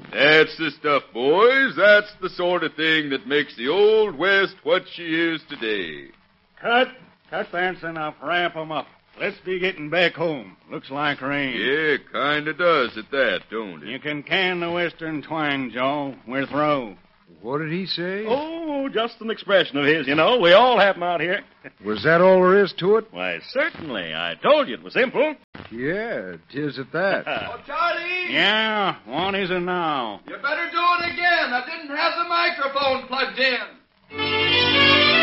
That's the stuff, boys. That's the sort of thing that makes the Old West what she is today. Cut. That's enough. Ramp 'em up. Let's be getting back home. Looks like rain. Yeah, kinda does at that, don't it? You can the western twang, Joe. We're through. What did he say? Oh, just an expression of his, you know. We all have 'em out here. Was that all there is to it? Why, certainly. I told you it was simple. Yeah, 'tis at that. Oh, Charlie! Yeah, what is it now? You better do it again. I didn't have the microphone plugged in.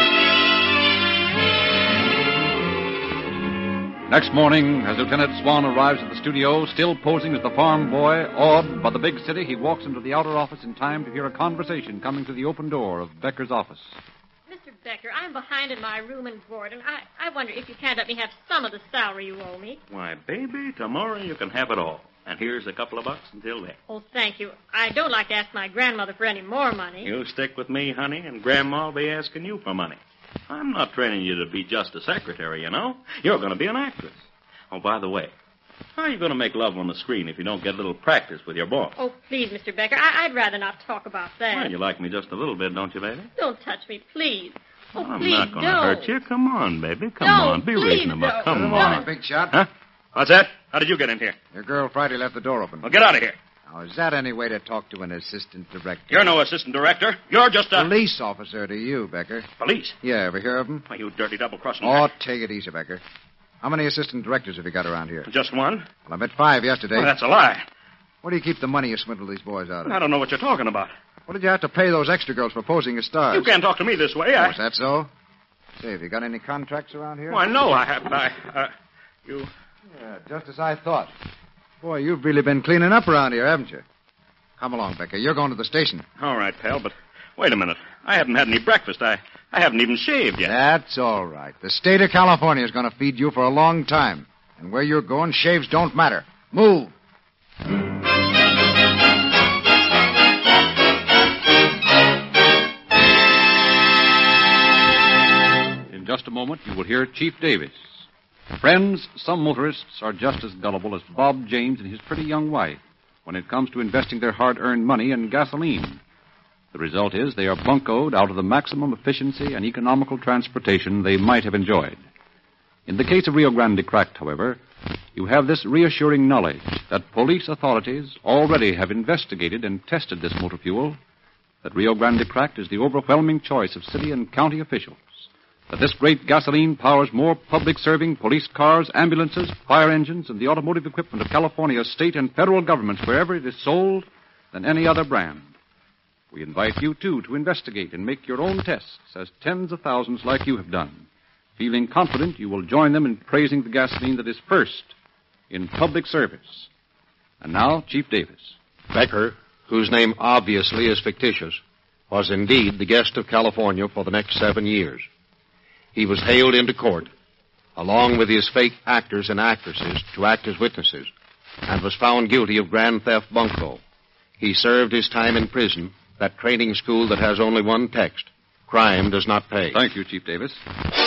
Next morning, as Lieutenant Swan arrives at the studio, still posing as the farm boy, awed by the big city, he walks into the outer office in time to hear a conversation coming through the open door of Becker's office. Mr. Becker, I'm behind in my room and board, and I wonder if you can't let me have some of the salary you owe me. Why, baby, tomorrow you can have it all. And here's a couple of bucks until then. Oh, thank you. I don't like to ask my grandmother for any more money. You stick with me, honey, and Grandma'll be asking you for money. I'm not training you to be just a secretary, you know. You're going to be an actress. Oh, by the way, how are you going to make love on the screen if you don't get a little practice with your boss? Oh, please, Mr. Becker, I'd rather not talk about that. Well, you like me just a little bit, don't you, baby? Don't touch me, please. Oh, I'm please not going to don't. hurt you. Come on, baby. Come No, on. Be please reasonable. don't. Come Good on. morning, Big Shot. Huh? What's that? How did you get in here? Your girl Friday left the door open. Well, get out of here. Now, is that any way to talk to an assistant director? You're no assistant director. You're just a... Police officer to you, Becker. Police? Yeah, ever hear of them? Why, you dirty double-crossing... Oh, take it easy, Becker. How many assistant directors have you got around here? Just one? Well, I met 5 yesterday. Well, that's a lie. Where do you keep the money you swindle these boys out of? I don't know what you're talking about. What did you have to pay those extra girls for posing as stars? You can't talk to me this way. Oh, is that so? Say, have you got any contracts around here? Why, no, I haven't. You... Yeah, just as I thought. Boy, you've really been cleaning up around here, haven't you? Come along, Becker. You're going to the station. All right, pal, but wait a minute. I haven't had any breakfast. I haven't even shaved yet. That's all right. The state of California is going to feed you for a long time. And where you're going, shaves don't matter. Move. In just a moment, you will hear Chief Davis. Friends, some motorists are just as gullible as Bob James and his pretty young wife when it comes to investing their hard-earned money in gasoline. The result is they are buncoed out of the maximum efficiency and economical transportation they might have enjoyed. In the case of Rio Grande Cracked, however, you have this reassuring knowledge that police authorities already have investigated and tested this motor fuel, that Rio Grande Cracked is the overwhelming choice of city and county officials, that this great gasoline powers more public-serving police cars, ambulances, fire engines, and the automotive equipment of California's state and federal governments wherever it is sold than any other brand. We invite you, too, to investigate and make your own tests, as tens of thousands like you have done, feeling confident you will join them in praising the gasoline that is first in public service. And now, Chief Davis. Becker, whose name obviously is fictitious, was indeed the guest of California for the next 7 years. He was hailed into court, along with his fake actors and actresses, to act as witnesses, and was found guilty of grand theft bunco. He served his time in prison, that training school that has only one text: crime does not pay. Thank you, Chief Davis.